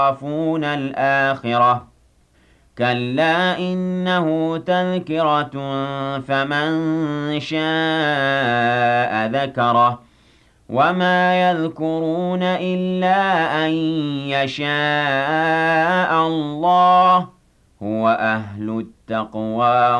يخافون الآخرة كلا إنه تذكرة فمن شاء ذكره وما يذكرون إلا أن يشاء الله هو أهل التقوى